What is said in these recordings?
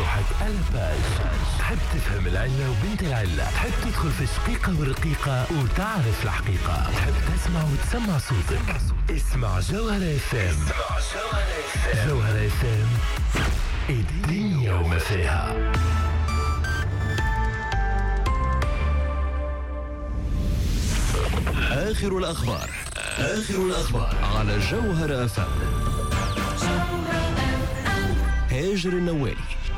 روحك ألباج. تحب تفهم العلة وبنت العلة، تحب تدخل في الشقيقة والرقيقة وتعرف الحقيقة، تحب تسمع وتسمع صوتك. اسمع جوهرة اف ام. جوهرة اف ام، الدنيا وما فيها. آخر الأخبار على جوهرة اف ام. هاجر النوالي.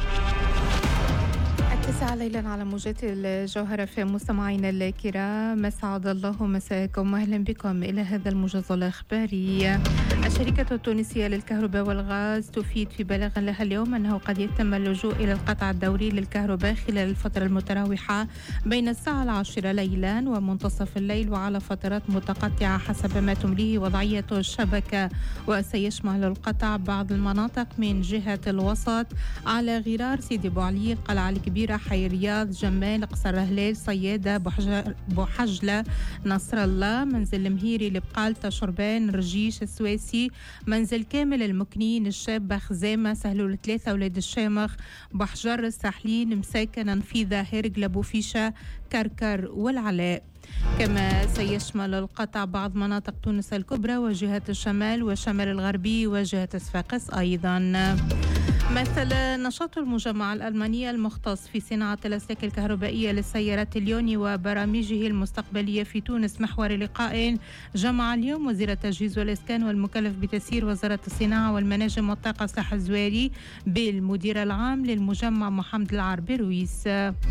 9 ليلا على موجات الجوهرة في مستمعينا الكرام، مسعد الله مساءكم واهلا بكم إلى هذا الموجز الإخباري. الشركة التونسية للكهرباء والغاز تفيد في بلاغ لها اليوم أنه قد يتم اللجوء إلى القطع الدوري للكهرباء خلال الفترة المتراوحة بين الساعة 10 ليلا ومنتصف الليل وعلى فترات متقطعة حسب ما تمليه وضعية الشبكة، وسيشمل القطع بعض المناطق من جهة الوسط على غرار سيدي بوعلي، القلعة الكبيرة، حي رياض، جمال، قصر هلال، صيادة، بوحجلة، نصر الله، منزل المهيري، البقال، تشربان، رجيش، السويسي، منزل كامل، المكنين، الشابة، خزامة، سهلول 3، ولاد الشامخ، بحجر، الساحلين، مساكن، نفيذة، هرقل، بوفيشة، كركر والعلاء. كما سيشمل القطع بعض مناطق تونس الكبرى وجهة الشمال والشمال الغربي وجهة صفاقس أيضا. مثل نشاط المجمع الألماني المختص في صناعة الأسلاك الكهربائية للسيارات اليوني وبرامجه المستقبلية في تونس محور لقاء جمع اليوم وزير التجهيز والإسكان والمكلف بتسيير وزارة الصناعة والمناجم والطاقة صلاح الزويري بالمدير العام للمجمع محمد العربي رويس.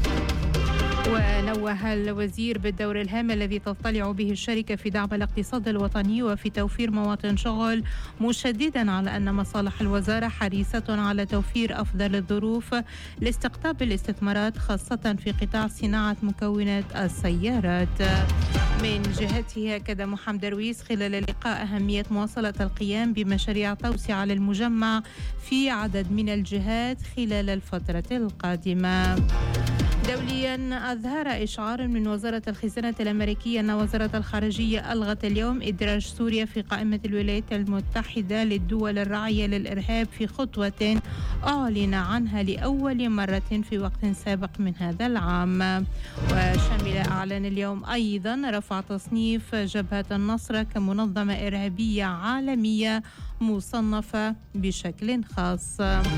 ونوه الوزير بالدور الهام الذي تطلع به الشركة في دعم الاقتصاد الوطني وفي توفير مواطن شغل، مشددا على أن مصالح الوزارة حريصة على توفير أفضل الظروف لاستقطاب الاستثمارات خاصة في قطاع صناعة مكونات السيارات. من جهته أكد محمد درويس خلال اللقاء أهمية مواصلة القيام بمشاريع توسعة للمجمع في عدد من الجهات خلال الفترة القادمة. دوليا، أظهر إشعار من وزارة الخزانة الأمريكية أن وزارة الخارجية ألغت اليوم إدراج سوريا في قائمة الولايات المتحدة للدول الراعية للإرهاب في خطوة أعلن عنها لأول مرة في وقت سابق من هذا العام. وشمل أعلن اليوم أيضا رفع تصنيف جبهة النصرة كمنظمة إرهابية عالمية مصنفة بشكل خاص.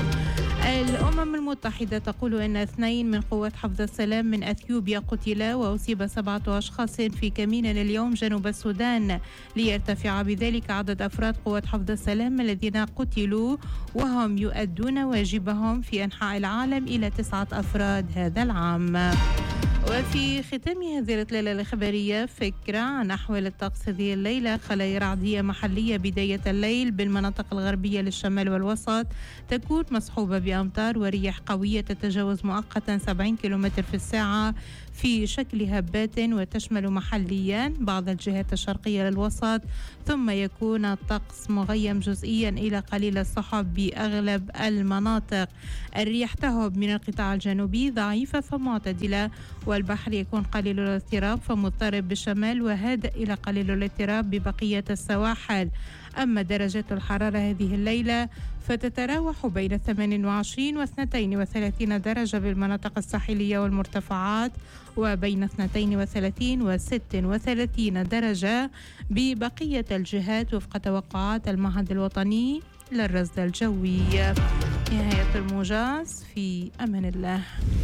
الأمم المتحدة تقول أن 2 من قوات حفظ السلام من أثيوبيا قتلا وأصيب 7 أشخاص في كمين اليوم جنوب السودان، ليرتفع بذلك عدد أفراد قوات حفظ السلام الذين قتلوا وهم يؤدون واجبهم في أنحاء العالم إلى 9 أفراد هذا العام. وفي ختام هذه الليلة الإخبارية فكرة عن أحوال الطقس هذه الليلة. خلايا رعدية محلية بداية الليل بالمناطق الغربية للشمال والوسط تكون مصحوبة بأمطار ورياح قوية تتجاوز مؤقتا 70 كيلومتر في الساعة في شكل هبات، وتشمل محليا بعض الجهات الشرقية للوسط، ثم يكون الطقس مغيم جزئيا إلى قليل السحب بأغلب المناطق. الرياح تهب من القطاع الجنوبي ضعيفة فمعتدلة، والبحر يكون قليل الاضطراب فمضطرب بالشمال وهادئ إلى قليل الاضطراب ببقية السواحل. أما درجات الحرارة هذه الليلة فتتراوح بين 28 و 32 درجة بالمناطق الساحلية والمرتفعات، وبين 32 و 36 درجة ببقية الجهات وفق توقعات المعهد الوطني للرصد الجوي. نهاية الموجز، في أمان الله.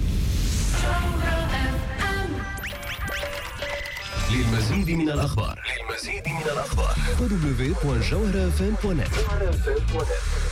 للمزيد من الأخبار www.jawharafm.net.